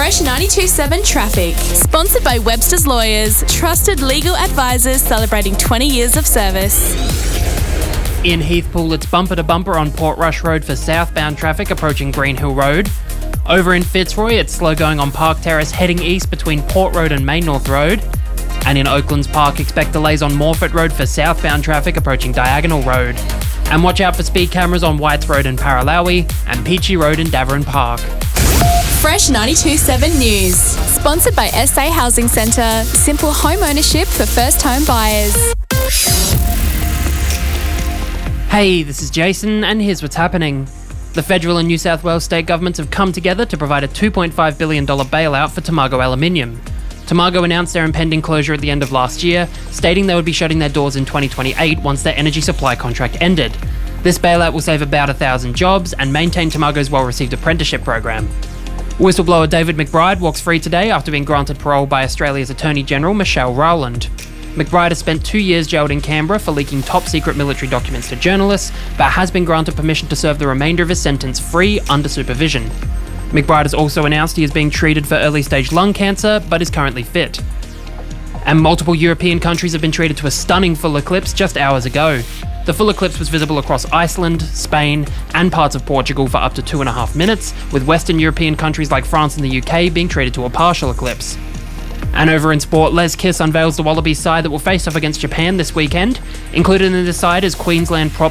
Fresh 92.7 Traffic. Sponsored by Webster's Lawyers, trusted legal advisors celebrating 20 years of service. In Heathpool, it's bumper to bumper on Portrush Road for southbound traffic approaching Green Hill Road. Over in Fitzroy, it's slow going on Park Terrace heading east between Port Road and Main North Road. And in Oaklands Park, expect delays on Morfett Road for southbound traffic approaching Diagonal Road. And watch out for speed cameras on Whites Road in Paralawi and Peachy Road in Davarin Park. Fresh 92.7 News. Sponsored by SA Housing Centre. Simple home ownership for first home buyers. Hey, this is Jason, and here's what's happening. The federal and New South Wales state governments have come together to provide a $2.5 billion bailout for Tomago Aluminium. Tomago announced their impending closure at the end of last year, stating they would be shutting their doors in 2028 once their energy supply contract ended. This bailout will save about 1,000 jobs and maintain Tomago's well-received apprenticeship program. Whistleblower David McBride walks free today after being granted parole by Australia's Attorney General Michelle Rowland. McBride has spent 2 years jailed in Canberra for leaking top-secret military documents to journalists, but has been granted permission to serve the remainder of his sentence free under supervision. McBride has also announced he is being treated for early-stage lung cancer, but is currently fit. And multiple European countries have been treated to a stunning full eclipse just hours ago. The full eclipse was visible across Iceland, Spain, and parts of Portugal for up to 2.5 minutes, with Western European countries like France and the UK being treated to a partial eclipse. And over in sport, Les Kiss unveils the Wallabies side that will face off against Japan this weekend. Included in the side is Queensland prop